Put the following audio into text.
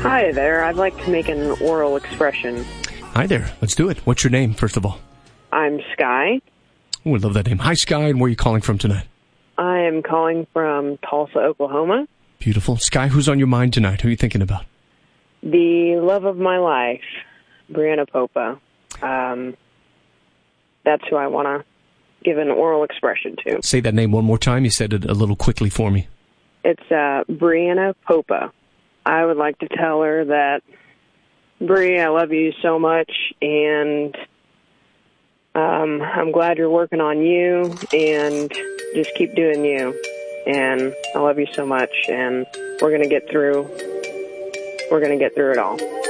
Hi there. I'd like to make an oral expression. Hi there. Let's do it. What's your name, first of all? I'm Sky. Oh, I love that name. Hi, Sky, and where are you calling from tonight? I am calling from Tulsa, Oklahoma. Beautiful. Sky, who's on your mind tonight? Who are you thinking about? The love of my life, Brianna Popa. That's who I want to give an oral expression to. Say that name one more time. You said it a little quickly for me. It's Brianna Popa. I would like to tell her that, Bri, I love you so much, and I'm glad you're working on you, and just keep doing you. And I love you so much, and we're going to get through it all.